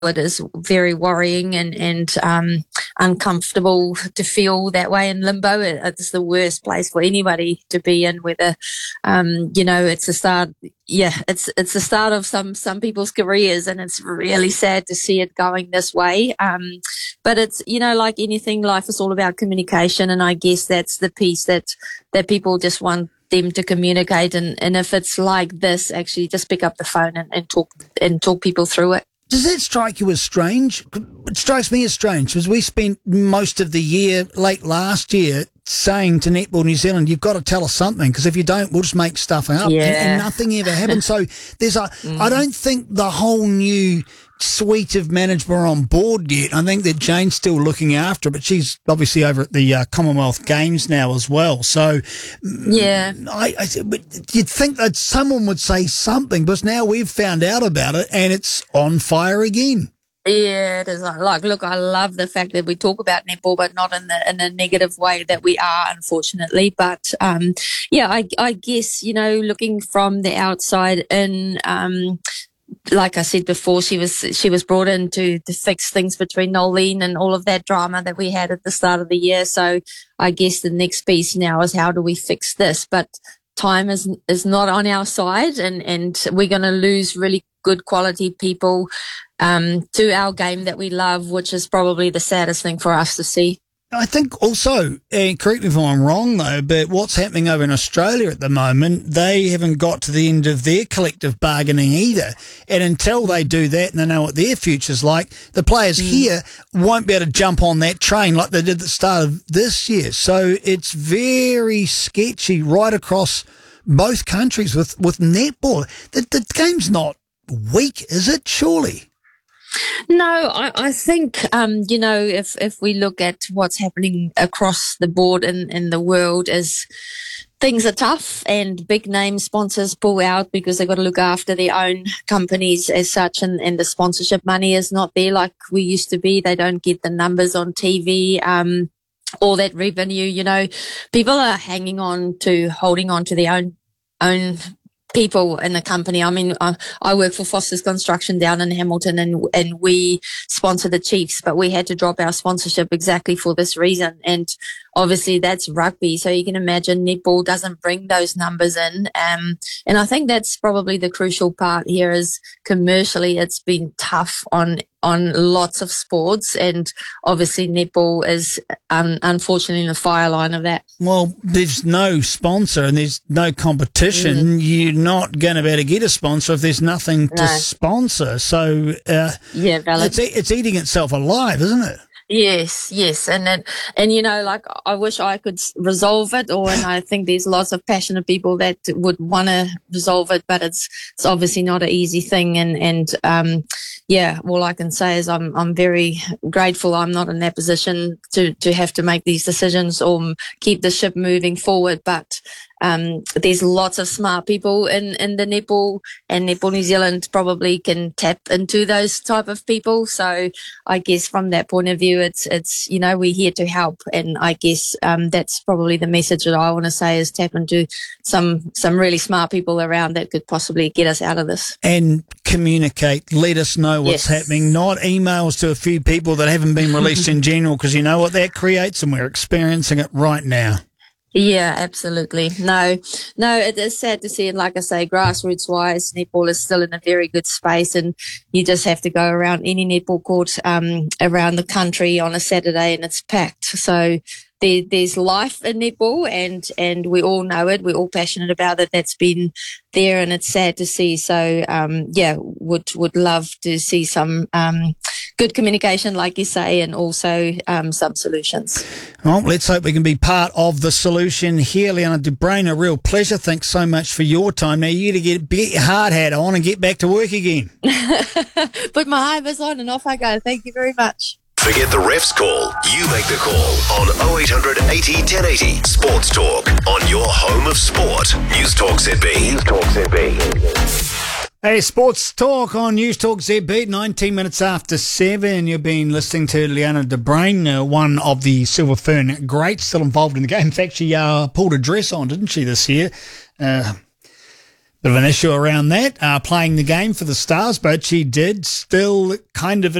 it is very worrying and uncomfortable to feel that way in limbo. It's the worst place for anybody to be in, whether, it's the start. Yeah, it's the start of some people's careers, and it's really sad to see it going this way. But it's, like anything, life is all about communication. And I guess that's the piece that people just want them to communicate. And if it's like this, actually just pick up the phone and talk people through it. Does that strike you as strange? It strikes me as strange because we spent most of the year, late last year, saying to Netball New Zealand, you've got to tell us something, because if you don't, we'll just make stuff up. Yeah. And nothing ever happened. So I don't think the whole new suite of management are on board yet. I think that Jane's still looking after it, but she's obviously over at the Commonwealth Games now as well. So yeah, you'd think that someone would say something, because now we've found out about it and it's on fire again. Yeah, it is. Look, I love the fact that we talk about netball, but not in a negative way that we are, unfortunately. But I guess, looking from the outside in, like I said before, she was brought in to fix things between Nolene and all of that drama that we had at the start of the year. So I guess the next piece now is, how do we fix this? But time is not on our side, and we're going to lose really good quality people to our game that we love, which is probably the saddest thing for us to see. I think also, and correct me if I'm wrong though, but what's happening over in Australia at the moment, they haven't got to the end of their collective bargaining either. And until they do that and they know what their future's like, the players here won't be able to jump on that train like they did at the start of this year. So it's very sketchy right across both countries with netball. The game's not weak, is it? Surely. No, I think, if we look at what's happening across the board in the world, is things are tough and big name sponsors pull out because they've got to look after their own companies as such, and the sponsorship money is not there like we used to be. They don't get the numbers on TV, all that revenue, people are holding on to their own people in the company. I mean, I work for Foster's Construction down in Hamilton, and we sponsor the Chiefs, but we had to drop our sponsorship exactly for this reason. And obviously that's rugby. So you can imagine netball doesn't bring those numbers in. And I think that's probably the crucial part here, is commercially it's been tough on lots of sports, and obviously netball is unfortunately in the fire line of that. Well, there's no sponsor and there's no competition. You're not going to be able to get a sponsor if there's nothing to sponsor. So valid. It's eating itself alive, isn't it? Yes. And I wish I could resolve it, and I think there's lots of passionate people that would want to resolve it, but it's obviously not an easy thing. And all I can say is I'm very grateful I'm not in that position to have to make these decisions or keep the ship moving forward. But there's lots of smart people in the netball, and Netball New Zealand probably can tap into those type of people. So I guess from that point of view, it's we're here to help, and I guess that's probably the message that I want to say, is tap into some really smart people around that could possibly get us out of this. And communicate, let us know what's happening, not emails to a few people that haven't been released in general, because you know what that creates, and we're experiencing it right now. Yeah, absolutely. No, it is sad to see. And like I say, grassroots wise, netball is still in a very good space, and you just have to go around any netball court around the country on a Saturday and it's packed. So there's life in netball, and we all know it. We're all passionate about it. That's been there, and it's sad to see. So would love to see some good communication, like you say, and also some solutions. Well, let's hope we can be part of the solution here. Liana de Bruin, a real pleasure. Thanks so much for your time. Now you to get your hard hat on and get back to work again. Put my high vis on and off I go. Thank you very much. Forget the ref's call. You make the call on 0800 80 1080. Sports Talk on your home of sport. News Talk ZB. News Talk ZB. Hey, Sports Talk on News Talk ZB, 19 minutes after 7. You've been listening to Liana de Bruin, one of the Silver Fern greats, still involved in the game. In fact, she pulled a dress on, didn't she, this year? Bit of an issue around that, playing the game for the Stars, but she did still kind of